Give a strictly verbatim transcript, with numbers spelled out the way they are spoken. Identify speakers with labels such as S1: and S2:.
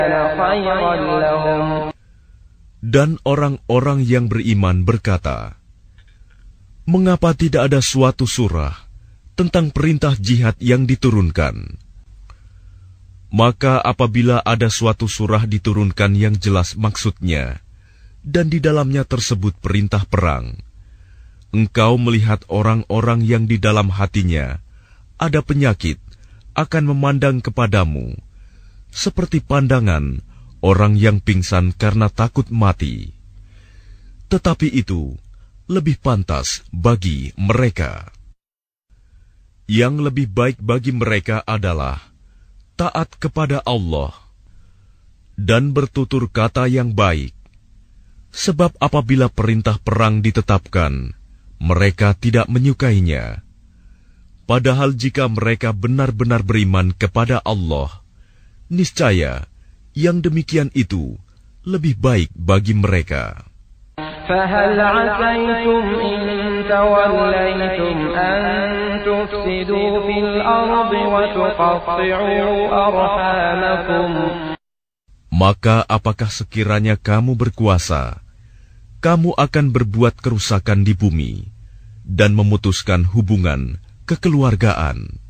S1: Dan orang-orang yang beriman berkata, mengapa tidak ada suatu surah tentang perintah jihad yang diturunkan? Maka apabila ada suatu surah diturunkan yang jelas maksudnya, dan di dalamnya tersebut perintah perang, engkau melihat orang-orang yang di dalam hatinya ada penyakit akan memandang kepadamu seperti pandangan orang yang pingsan karena takut mati. Tetapi itu lebih pantas bagi mereka. Yang lebih baik bagi mereka adalah taat kepada Allah dan bertutur kata yang baik. Sebab apabila perintah perang ditetapkan, mereka tidak menyukainya. Padahal jika mereka benar-benar beriman kepada Allah, niscaya yang demikian itu lebih baik bagi mereka.
S2: فَهَلْ عَسَيْتُمْ إِن تَوَلَّيْتُمْ أَن تُفْسِدُوا فِي الْأَرْضِ وَتُقَطِّعُوا أَرْحَامَكُمْ.
S1: Maka apakah sekiranya kamu berkuasa, kamu akan berbuat kerusakan di bumi dan memutuskan hubungan kekeluargaan.